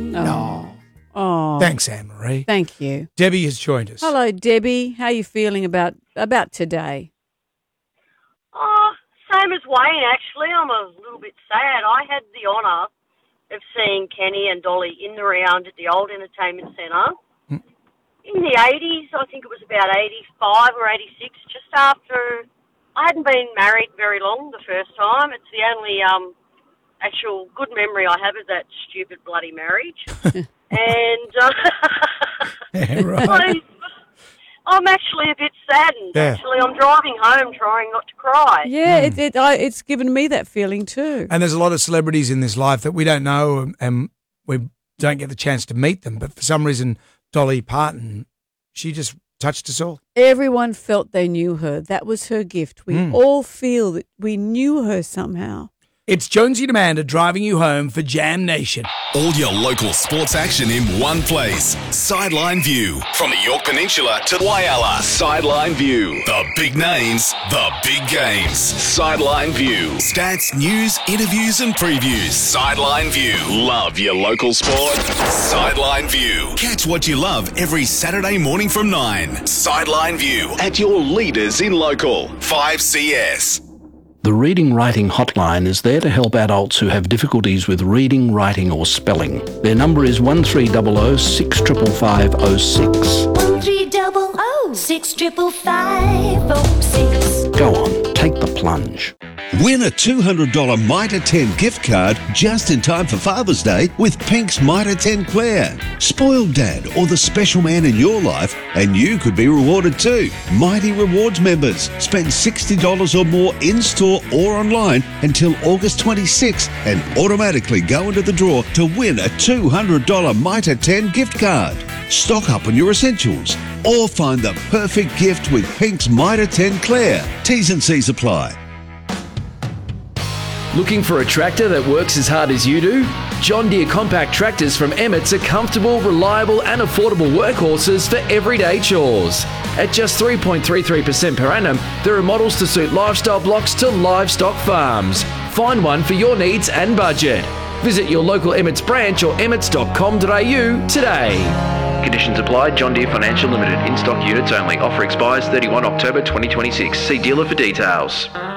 No. Oh. Thanks, Anne-Marie. Thank you. Debbie has joined us. Hello, Debbie. How are you feeling about today? Oh, same as Wayne, actually. I'm a little bit sad. I had the honour of seeing Kenny and Dolly in the round at the old entertainment centre. In the 80s, I think it was about 85 or 86, just after I hadn't been married very long the first time. It's the only actual good memory I have of that stupid bloody marriage. And Yeah, right. I'm actually a bit saddened. Yeah. Actually, I'm driving home trying not to cry. Yeah, it's given me that feeling too. And there's a lot of celebrities in this life that we don't know and we don't get the chance to meet them. But for some reason, Dolly Parton, she just touched us all. Everyone felt they knew her. That was her gift. We all feel that we knew her somehow. It's Jonesy and Amanda driving you home for Jam Nation. All your local sports action in one place. Sideline View. From the Yorke Peninsula to Whyalla. Sideline View. The big names, the big games. Sideline View. Stats, news, interviews and previews. Sideline View. Love your local sport. Sideline View. Catch what you love every Saturday morning from 9. Sideline View. At your leaders in local. 5CS. The Reading Writing Hotline is there to help adults who have difficulties with reading, writing or spelling. Their number is 1300 65506. 1300 65506. Go on, take the plunge. Win a $200 Mitre 10 gift card just in time for Father's Day with Pink's Mitre 10 Claire. Spoil dad or the special man in your life and you could be rewarded too. Mighty Rewards members spend $60 or more in-store or online until August 26 and automatically go into the draw to win a $200 Mitre 10 gift card. Stock up on your essentials or find the perfect gift with Pink's Mitre 10 Claire. T's and C's apply. Looking for a tractor that works as hard as you do? John Deere compact tractors from Emmett's are comfortable, reliable and affordable workhorses for everyday chores. At just 3.33% per annum, there are models to suit lifestyle blocks to livestock farms. Find one for your needs and budget. Visit your local Emmett's branch or emmets.com.au today. Conditions apply. John Deere Financial Limited. In-stock units only. Offer expires 31 October 2026. See dealer for details.